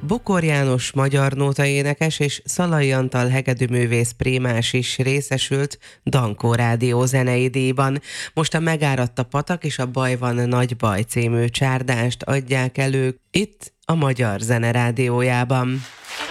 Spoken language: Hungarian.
Bokor János magyar nótaénekes és Szalai Antal hegedűművész prémás is részesült Dankó Rádió zenei díjban. Most a Megáradt a patak és a Baj van nagy baj című csárdást adják elő itt a Magyar Zene Rádiójában.